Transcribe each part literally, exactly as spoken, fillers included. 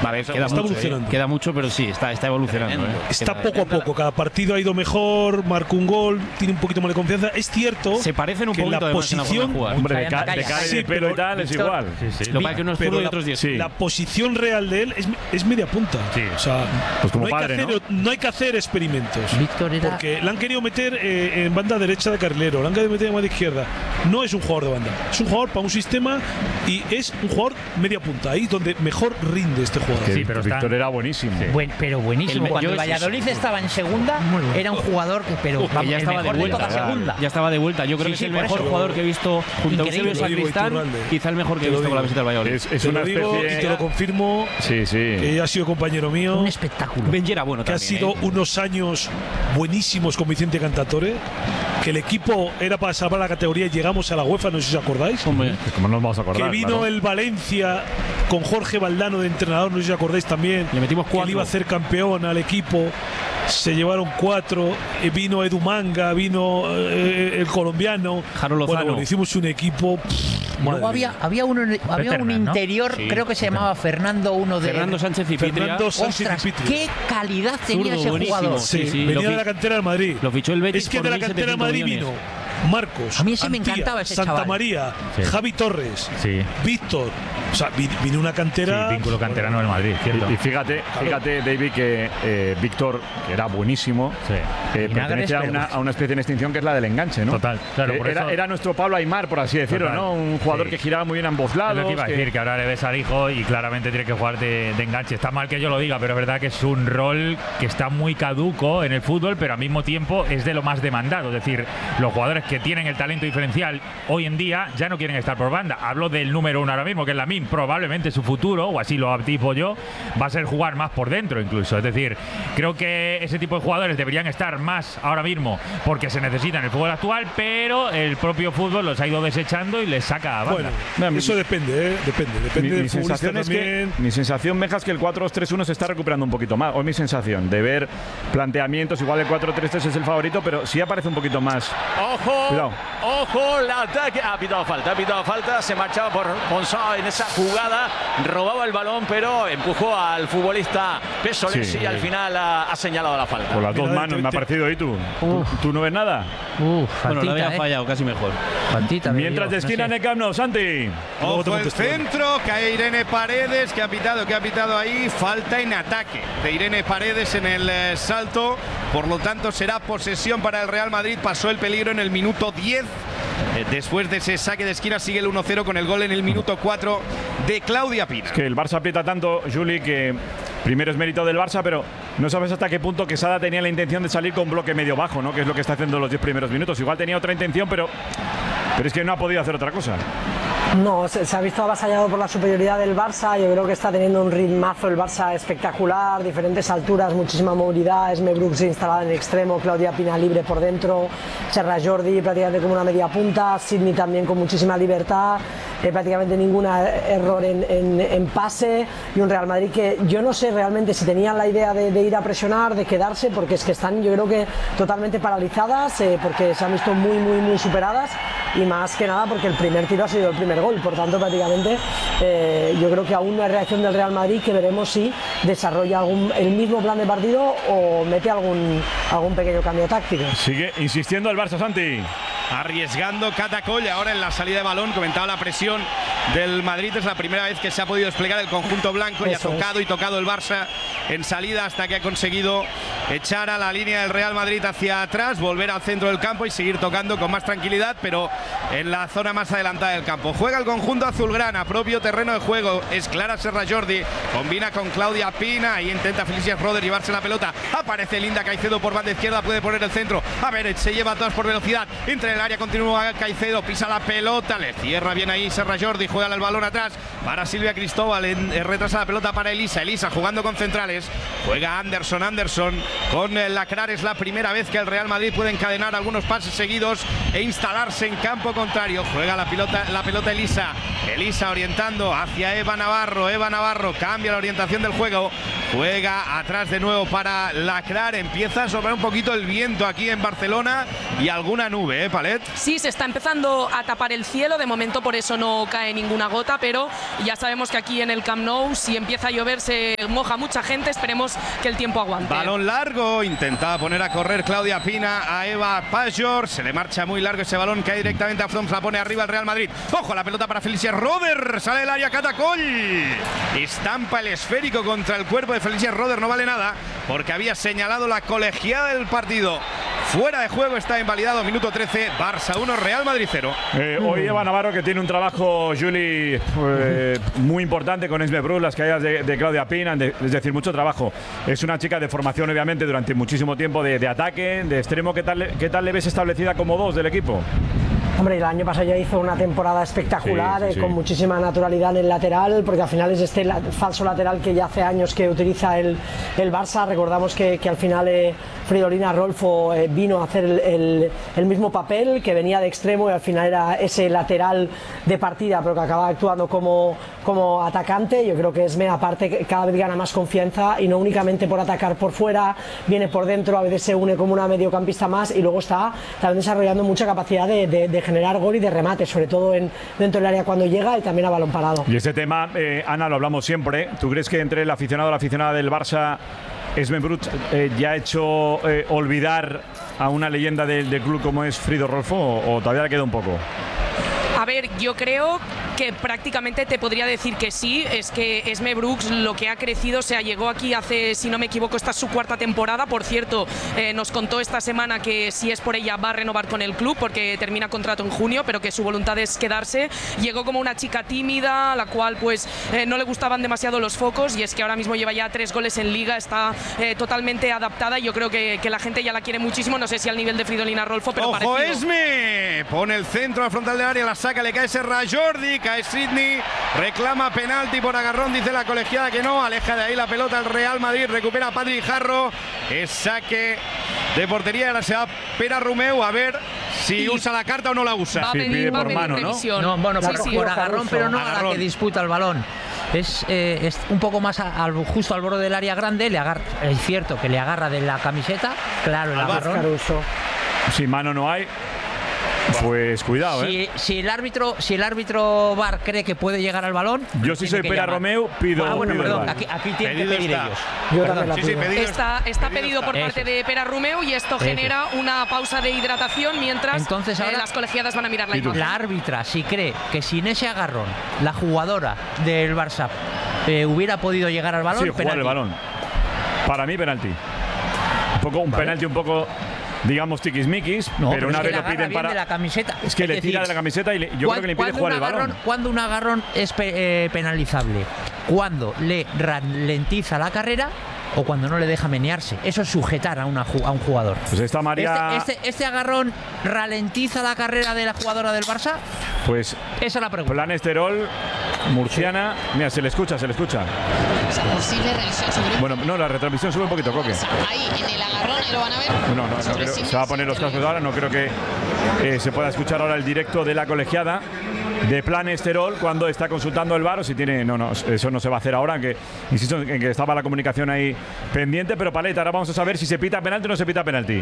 A ver, queda está mucho, evolucionando. Eh, queda mucho, pero sí, está, está evolucionando. Eh. Está Queda, poco a poco, cada partido ha ido mejor, marcó un gol, tiene un poquito más de confianza. Es cierto se parecen un que poquito la además en la forma posición, de jugar. Hombre, de, ca de cara y sí, de pelo y tal es Víctor, igual. Sí, sí. Lo que pasa es que uno es pero zurdo y la, otros diez. sí. la posición real de él es, es media punta. Sí. O sea, Pues como no, padre, hay que hacer, ¿no? no hay que hacer experimentos. Víctor era… Porque le han querido meter eh, en banda derecha de carrilero, le han querido meter en banda izquierda. No es un jugador de banda, es un jugador para un sistema y es un jugador media punta, ahí donde mejor rinde este jugador. Que Sí, pero Víctor están- era buenísimo. Sí. Buen, pero buenísimo. El- Cuando yo- el Valladolid estaba en segunda, era un jugador que, pero Que vamos, ya el estaba de mejor de vuelta. toda segunda. Ya estaba de vuelta. Yo creo Sí, que sí, es el por mejor eso. jugador que he visto junto a Increíble. Eusebio Te lo digo, Sacristán, Iturralde. quizá el mejor que he Te lo visto con la digo. visita del Valladolid. Es, es Te una lo digo especie. y te lo confirmo, Sí, sí. que ha sido compañero mío, Un espectáculo. Benji era bueno que ha también. sido ¿eh? unos años buenísimos con Vicente Cantatore, que el equipo era para salvar la categoría y llegamos a la UEFA, no sé si os acordáis. Hombre, ¿Cómo nos vamos a acordar? Que vino claro. el Valencia con Jorge Valdano de entrenador, no sé si os acordáis también. Le metimos que cuatro. él iba a hacer campeón al equipo. Se llevaron cuatro. eh, Vino Edu Manga, vino eh, el colombiano. Jaro Lozano. Bueno, bueno, hicimos un equipo. pff, madre Luego había, mía. había, uno, había un Veterano, ¿no? interior, Sí, creo que se llamaba Fernando, uno de… Fernando Sánchez y Pitria. Fernando Sánchez Ostras, y Pitri. qué calidad tenía Zurdo, ese buenísimo. jugador. Sí, Sí, sí, venía lo de fi- la cantera del Madrid. Lo fichó el Betis Es que por de la mil cantera del setecientos Madrid millones. vino Marcos, A mí ese me Antía, encantaba ese Santa chaval. María, Sí. Javi Torres, Sí. Víctor. O sea, vi- vino una Sí, cantera. vínculo canterano del Madrid, cierto. Y, y fíjate, fíjate, David, que eh, Víctor, que era buenísimo, Sí. eh, Vinagres, pertenece a pero- una, a una especie en extinción que es la del enganche, ¿no? Total, claro, Eh, por era, eso- era nuestro Pablo Aimar, por así decirlo, Total. ¿no? Un jugador Sí. que giraba muy bien a ambos Es lados. lo que iba a que- decir, que ahora le ves al hijo y claramente tiene que jugar de, de enganche. Está mal que yo lo diga, pero es verdad que es un rol que está muy caduco en el fútbol, pero al mismo tiempo es de lo más demandado. Es decir, los jugadores que tienen el talento diferencial hoy en día ya no quieren estar por banda. Hablo del número uno ahora mismo, que es Lamine. Probablemente su futuro, o así lo tipo yo, va a ser jugar más por dentro incluso. Es decir, creo que ese tipo de jugadores deberían estar más ahora mismo porque se necesitan en el fútbol actual, pero el propio fútbol los ha ido desechando y les saca a banda. Bueno, Mira, mi- eso depende, ¿eh? Depende. Depende Mi, del mi futbolista sensación es que también. mi sensación, Meja, es que el cuatro dos tres uno se está recuperando un poquito más. O es mi sensación de ver planteamientos. Igual el cuatro tres tres es el favorito, pero sí aparece un poquito más. Ojo, Cuidado. ojo, el ataque. Ha pitado falta, ha pitado falta. Se marchaba por Monzá en esa jugada. Robaba el balón, pero empujó al futbolista Pesolesi Sí. y al final ha, ha señalado la falta. Con las dos Mira, manos te- me ha te- parecido. ¿Y tú? ¿Tú, Uf. tú no ves nada? Uf, Bueno, faltita, lo había ¿eh? fallado, casi mejor. Faltita, me Mientras digo, de no esquina sé. en el Camp Nou, Santi. Luego te Ojo el contesto. centro, cae Irene Paredes, que ha pitado, que ha pitado ahí, falta en ataque de Irene Paredes en el eh, salto, por lo tanto será posesión para el Real Madrid, pasó el peligro en el minuto diez, eh, después de ese saque de esquina sigue el uno cero con el gol en el minuto cuatro de Claudia Pina. Que el Barça aprieta tanto, Juli, que primero es mérito del Barça, pero no sabes hasta qué punto Quesada tenía la intención de salir con bloque medio bajo, ¿no? Que es lo que está haciendo los diez primeros minutos. Igual tenía otra intención, pero, pero es que no ha podido hacer otra cosa. No, se, se ha visto avasallado por la superioridad del Barça. Yo creo que está teniendo un ritmazo el Barça espectacular, diferentes alturas, muchísima movilidad. Esme Brooks instalada en el extremo, Claudia Pina libre por dentro, Serra Jordi prácticamente como una media punta, Sidney también con muchísima libertad, eh, prácticamente ningún error en, en, en pase, y un Real Madrid que yo no sé realmente si tenían la idea de, de ir a presionar, de quedarse, porque es que están, yo creo que totalmente paralizadas, eh, porque se han visto muy, muy, muy superadas, y más que nada porque el primer tiro ha sido el primer gol, por tanto prácticamente eh, yo creo que aún no hay reacción del Real Madrid, que veremos si desarrolla algún, el mismo plan de partido o mete algún, algún pequeño cambio táctico. Sigue insistiendo el Barça, Santi. Arriesgando Catacoll ahora en la salida de balón, comentaba la presión del Madrid, es la primera vez que se ha podido desplegar el conjunto blanco y ha Eso tocado y tocado el Barça en salida hasta que ha conseguido echar a la línea del Real Madrid hacia atrás, volver al centro del campo y seguir tocando con más tranquilidad, pero en la zona más adelantada del campo. Juega el conjunto azulgrana, propio terreno de juego, es Clara Serra Jordi, combina con Claudia Pina y intenta Felicia Roder llevarse la pelota, aparece Linda Caicedo por banda izquierda, puede poner el centro, a ver, se lleva a todas por velocidad, entre el área continúa Caicedo, pisa la pelota, le cierra bien ahí Serra Jordi, juega el balón atrás para Silvia Cristóbal, en, eh, retrasa la pelota para Elisa, Elisa jugando con centrales, juega Anderson, Anderson con eh, Lacrar, es la primera vez que el Real Madrid puede encadenar algunos pases seguidos e instalarse en campo contrario, juega la pelota, la pelota Elisa, Elisa orientando hacia Eva Navarro, Eva Navarro cambia la orientación del juego, juega atrás de nuevo para Lacrar, empieza a soplar un poquito el viento aquí en Barcelona y alguna nube, ¿eh, Palet? Sí, se está empezando a tapar el cielo, de momento por eso no cae ningún ninguna gota, pero ya sabemos que aquí en el Camp Nou, si empieza a llover, se moja mucha gente. Esperemos que el tiempo aguante. Balón largo, intentaba poner a correr Claudia Pina a Eva Pajor, se le marcha muy largo ese balón, cae directamente a Froms, la pone arriba el Real Madrid. Ojo, la pelota para Felicia Roder, sale del área Catacol, estampa el esférico contra el cuerpo de Felicia Roder, no vale nada porque había señalado la colegiada del partido. Fuera de juego, está invalidado, minuto trece, Barça uno, Real Madrid cero. Eh, hoy Eva Navarro, que tiene un trabajo, Juli, eh, muy importante con Esme Brus, las caídas de, de Claudia Pina, de, es decir, mucho trabajo. Es una chica de formación, obviamente, durante muchísimo tiempo de, de ataque, de extremo. ¿Qué tal, ¿Qué tal le ves establecida como dos del equipo? Hombre, el año pasado ya hizo una temporada espectacular, sí, sí, sí. Eh, con muchísima naturalidad en el lateral, porque al final es este la, falso lateral que ya hace años que utiliza el, el Barça. Recordamos que, que al final eh, Fridolina Rolfo eh, vino a hacer el, el, el mismo papel, que venía de extremo y al final era ese lateral de partida, pero que acaba actuando como, como atacante. Yo creo que Esme, aparte, cada vez gana más confianza y no únicamente por atacar por fuera, viene por dentro, a veces se une como una mediocampista más y luego está también desarrollando mucha capacidad de, de, de generar gol y de remate, sobre todo en, dentro del área cuando llega y también a balón parado. Y ese tema, eh, Ana, lo hablamos siempre. ¿Tú crees que entre el aficionado y la aficionada del Barça, Esme Brut eh, ya ha hecho eh, olvidar a una leyenda del, del club como es Frido Rolfo, o, o todavía le queda un poco? A ver, yo creo que prácticamente te podría decir que sí. Es que Esme Brooks lo que ha crecido, o sea, llegó aquí hace, si no me equivoco, esta es su cuarta temporada. Por cierto, eh, nos contó esta semana que si es por ella va a renovar con el club porque termina contrato en junio, pero que su voluntad es quedarse. Llegó como una chica tímida, a la cual pues eh, no le gustaban demasiado los focos, y es que ahora mismo lleva ya tres goles en Liga, está eh, totalmente adaptada y yo creo que, que la gente ya la quiere muchísimo. No sé si al nivel de Fridolina Rolfo, pero ¡ojo, parecido. Esme! Pone el centro al frontal del área, la saca, le cae Serra Jordi, cae Sidney, reclama penalti por agarrón, dice la colegiada que no, aleja de ahí la pelota el Real Madrid, recupera a Patrick Jarro, es saque de portería, ahora se va Pera Romeu, a ver si Y usa la carta o no la usa. Va a Sí, pedir, pide va a por pedir mano, ¿no? revisión. No, bueno, Sí, por, sí. por agarrón, pero no a la Agarrón. que disputa el balón. Es, eh, es un poco más a- al, justo al borde del área grande, le agarra, es cierto que le agarra de la camiseta, claro, el Alba. agarrón. Caruso. Si mano no hay, pues cuidado, ¿eh? Si, si el árbitro, si el árbitro V A R cree que puede llegar al balón, Yo si tiene soy que Pera llamar. Romeu, pido, Ah, bueno, pido el perdón, V A R. aquí, aquí tienen Pedido que pedir está. ellos. Yo Perdón. también la Sí, sí, pido. pedido Está, está pedido por Eso. parte de Pera Romeu y esto Eso. genera una pausa de hidratación mientras Entonces eh, ahora- las colegiadas van a mirar la ¿Y tú? imagen. La árbitra, si cree que sin ese agarrón la jugadora del Barça eh, hubiera podido llegar al balón, Sí, jugar penalti. el balón. Para mí, penalti. Un poco, un penalti un poco, digamos, tiquismiquis, No, pero una es que vez le lo agarra piden bien para. de la camiseta. Es que le tira decir, de la camiseta y le- yo creo que le impide cuando jugar un el balón. agarrón- Cuando un agarrón es pe- eh, penalizable, cuando le ralentiza la carrera o cuando no le deja menearse. Eso es sujetar a, una, ju- a un jugador. Pues esta María, Este, este, este agarrón ralentiza la carrera de la jugadora del Barça. pues, Esa es la pregunta. plan esterol, murciana. Mira, se le escucha, se le escucha. Esa posible revisión sobre. Bueno, no, la retransmisión sube un poquito, Coque. Ahí en el agarrón, ahí lo van a ver. No, no, no Sobre creo- sí, se va a poner los sí, cascos ahora, no creo que eh, se pueda escuchar ahora el directo de la colegiada de Plan Esterol cuando está consultando el V A R o si tiene. No, no, eso no se va a hacer ahora, aunque insisto en que estaba la comunicación ahí pendiente, pero Paleta, ahora vamos a saber si se pita penalti o no se pita penalti.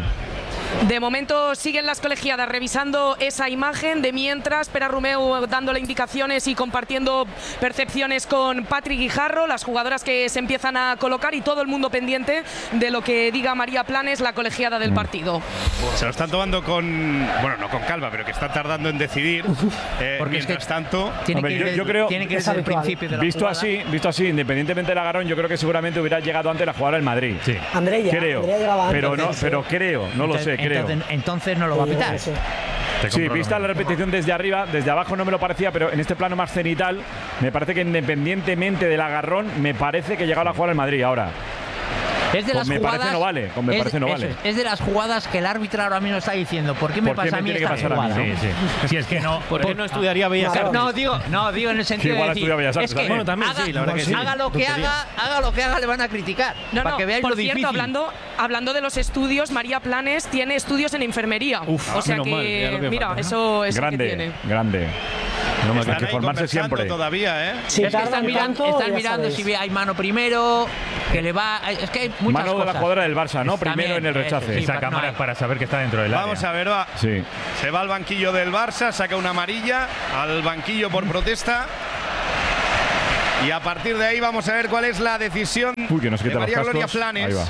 De momento siguen las colegiadas revisando esa imagen, de mientras Pera Romeu dándole indicaciones y compartiendo percepciones con Patrick Guijarro, las jugadoras que se empiezan a colocar y todo el mundo pendiente de lo que diga María Planes, la colegiada del partido. Se lo están tomando con, bueno, no con calma, pero que están tardando en decidir. Eh, Porque es mientras que tanto, Tiene Hombre, que yo- ir, yo creo- tiene que ir Es desde el habitual. principio de la Visto jugada. así, visto así, independientemente del agarrón, yo creo que seguramente hubiera llegado antes la jugadora del Madrid. Sí. Andrea, Creo, Andrea llegaba antes. pero no, pero creo, no lo sé, Entonces- creo. Entonces, entonces no lo va a Sí, pitar. sí. Te Sí, compro vista lo la mismo. repetición desde arriba, desde abajo no me lo parecía, pero en este plano más cenital, me parece que independientemente del agarrón, me parece que llegaba la jugada al Madrid ahora. Es de Con las me jugadas, parece no vale, con me es- parece no eso vale. es, es de las jugadas que el árbitro ahora mismo está diciendo. ¿Por qué me ¿Por qué pasa me a mí tiene que esta pasar a mí, jugada? no? Sí, sí. Si es que no. ¿Por qué no estudiaría Bellas Claro. Artes? No, digo, no, digo en el sentido Igual de ha decir, estudiado Bellas Artes es que también. Bueno, también haga, sí, la verdad que sí. haga lo que Tontería. haga, haga lo que haga, le van a criticar. No, para no, que veáis por lo cierto, difícil. hablando, hablando de los estudios, María Planes tiene estudios en enfermería. Uf, o sea menos que, mal, ya lo que mira, falta, ¿no? eso es lo que tiene. Grande, grande. No más hay están que ahí formarse conversando siempre. todavía, ¿eh? Si Es que tardan están mirando, tanto, están ya mirando sabéis. si hay mano primero. que le va. Es que hay muchas Mano de cosas. la jugadora del Barça, ¿no? Es Primero también, en el rechace. eso, sí, Esa pa- cámara no es hay. para saber que está dentro del área. Vamos a ver, va. Sí. Se va al banquillo del Barça, saca una amarilla al banquillo por protesta. Y a partir de ahí vamos a ver cuál es la decisión Uy, que nos de quita los María Gloria cascos. Planes, Ahí va.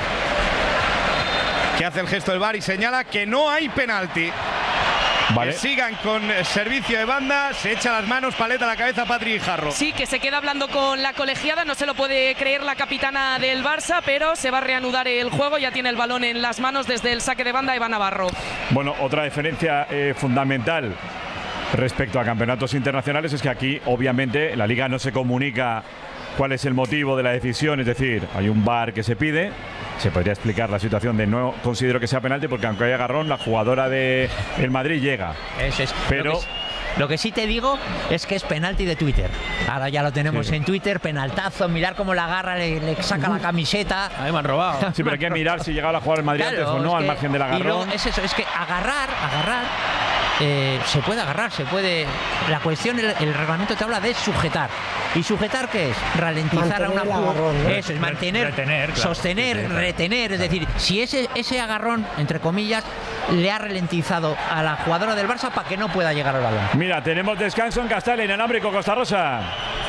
que hace el gesto del V A R y señala que no hay penalti. Vale. Que sigan con servicio de banda, se echa las manos, paleta a la cabeza Patri Guijarro. Sí, que se queda hablando con la colegiada, no se lo puede creer la capitana del Barça, pero se va a reanudar el juego, ya tiene el balón en las manos desde el saque de banda Eva Navarro. Bueno, otra diferencia eh, fundamental respecto a campeonatos internacionales es que aquí, obviamente, la Liga no se comunica cuál es el motivo de la decisión, es decir, hay un V A R que se pide. Se podría explicar la situación de no considero que sea penalti porque aunque haya agarrón, la jugadora de el Madrid llega. Eso es. Pero Lo que, lo que sí te digo es que es penalti de Twitter. Ahora ya lo tenemos Sí. en Twitter, penaltazo, mirar cómo la agarra, le, le saca la camiseta. Ahí me han robado. sí, pero hay que mirar si llegaba a jugar el Madrid Claro, antes o no, es al que- margen del y luego agarrón. es eso, es que agarrar, agarrar, eh, se puede agarrar, se puede. La cuestión, el, el reglamento te habla de sujetar. ¿Y sujetar qué es? Ralentizar a una Mantener el jugadora. agarrón, ¿no? Eso es, mantener, Retener, claro. sostener, Sí, sí, sí. retener. Es decir, si ese, ese agarrón, entre comillas, le ha ralentizado a la jugadora del Barça para que no pueda llegar al balón. Mira, tenemos descanso en Castal, en Alámbrico, Costa Rosa.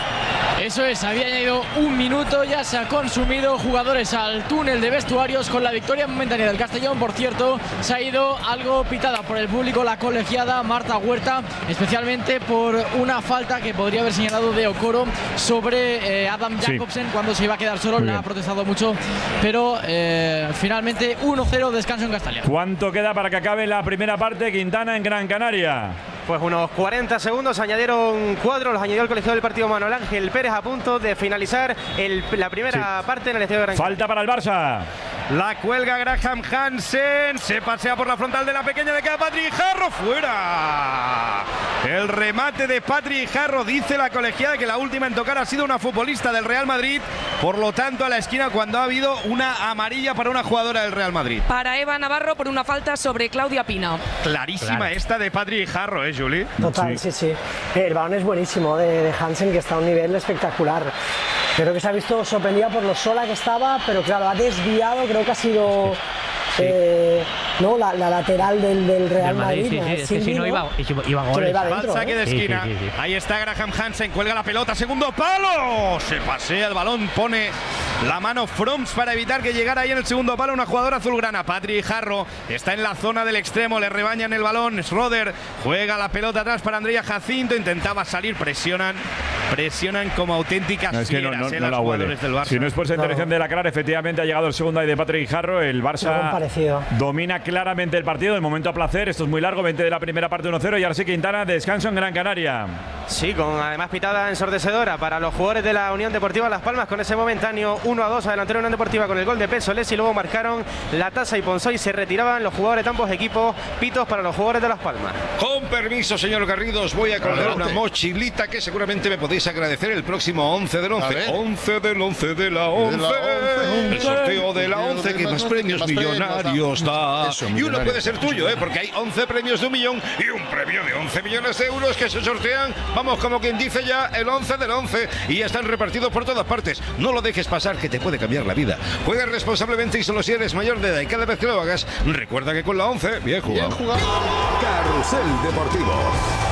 Eso es, había añadido un minuto, ya se ha consumido, jugadores al túnel de vestuarios con la victoria momentánea del Castellón. Por cierto, se ha ido algo pitada por el público la colegiada Marta Huerta, especialmente por una falta que podría haber señalado de Okoro sobre eh, Adam Sí. Jacobsen cuando se iba a quedar solo. Muy Le bien. ha protestado mucho, pero eh, finalmente uno cero, descanso en Castellón. ¿Cuánto queda para que acabe la primera parte? Quintana en Gran Canaria. Pues unos cuarenta segundos, añadieron cuadros, los añadió el colegiado del partido Manuel Ángel Pérez a punto de finalizar el- la primera parte en el estadio de Gran Canaria. Falta para el Barça. La cuelga Graham Hansen, se pasea por la frontal de la pequeña, le queda Patri Guijarro, fuera. El remate de Patri Guijarro, dice la colegiada que la última en tocar ha sido una futbolista del Real Madrid, por lo tanto a la esquina cuando ha habido una amarilla para una jugadora del Real Madrid. Para Eva Navarro por una falta sobre Claudia Pina. Clarísima Claro. esta de Patri Guijarro, ¿eh, Juli? Total, sí, sí. El balón es buenísimo de, de Hansen, que está a un nivel espectacular. Creo que se ha visto sorprendida por lo sola que estaba, pero claro, ha desviado, creo que ha sido eh, no, la, la lateral del, del Real Del Madrid, Madrid. sí, ¿no? sí, es que Cindy, si no ¿no? iba, iba, iba Pero goles. iba Va al dentro, saque ¿eh? de Sí, esquina. sí, sí, sí. Ahí está Graham Hansen, cuelga la pelota, segundo palo. Se pasea el balón, pone la mano Froms para evitar que llegara ahí en el segundo palo una jugadora azulgrana. Patri Jarro está en la zona del extremo, le rebañan el balón. Schroeder juega la pelota atrás para Andrea Jacinto, intentaba salir, presionan, presionan como auténticas No, es que no, fieras, no, eh, no las la huele. jugadoras del Barça. Si no es por esa intervención de la Clara, efectivamente ha llegado el segundo ahí de Patrick Guijarro. El Algo Barça parecido. domina claramente el partido. De momento a placer. Esto es muy largo. veinte de la primera parte, uno cero. Y ahora sí Quintana, descanso en Gran Canaria. Sí, con además pitada ensordecedora para los jugadores de la Unión Deportiva Las Palmas con ese momentáneo uno a dos adelantero Unión Deportiva con el gol de Pesolés y luego marcaron la Tasa y Ponzoy. Se retiraban los jugadores de ambos equipos. Pitos para los jugadores de Las Palmas. Con permiso, señor Garrido, os voy a colgar Adelante. una mochilita que seguramente me podéis agradecer el próximo once del once. once del once de la once. El sorteo de la once que más premios millonarios da. Eso, Y uno millonarios. puede ser tuyo, ¿eh? Porque hay once premios de un millón y un premio de once millones de euros que se sortean, vamos, como quien dice ya, el once del once. Y ya están repartidos por todas partes. No lo dejes pasar, que te puede cambiar la vida. Juega responsablemente y solo si eres mayor de edad. Y cada vez que lo hagas, recuerda que con la once, bien jugado. Bien jugado. Carrusel Deportivo.